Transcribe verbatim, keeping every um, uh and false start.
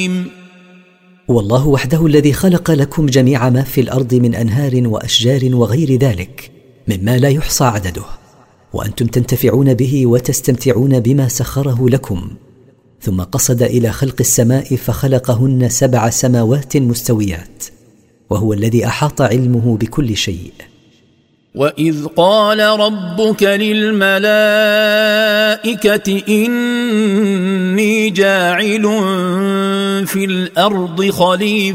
والله وحده الذي خلق لكم جميع ما في الأرض من أنهار وأشجار وغير ذلك مما لا يحصى عدده، وأنتم تنتفعون به وتستمتعون بما سخره لكم. ثم قصد إلى خلق السماء فخلقهن سبع سماوات مستويات، وهو الذي أحاط علمه بكل شيء. وإذ قال ربك للملائكة إني جاعل في الأرض خليفة